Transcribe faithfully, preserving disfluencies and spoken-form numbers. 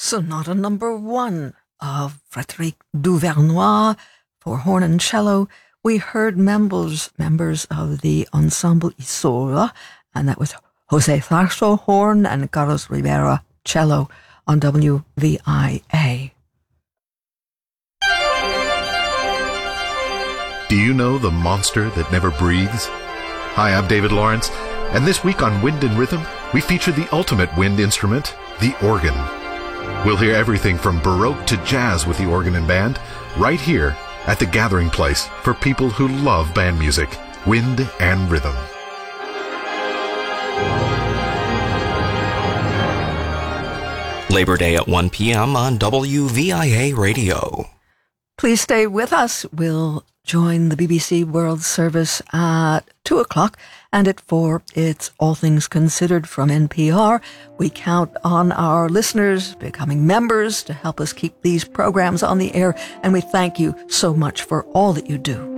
Sonata number one of Frédéric Duvernois for horn and cello. We heard members members of the Ensemble Isola, and that was Jose Tharso horn and Carlos Rivera cello on W V I A. Do you know the monster that never breathes? Hi, I'm David Lawrence, and this week on Wind and Rhythm, we feature the ultimate wind instrument, the organ. We'll hear everything from Baroque to jazz with the organ and band, right here at the gathering place for people who love band music, Wind and Rhythm. Labor Day at one p.m. on W V I A Radio. Please stay with us. We'll join the B B C World Service at two o'clock, and at four, it's All Things Considered from N P R. We count on our listeners becoming members to help us keep these programs on the air, and we thank you so much for all that you do.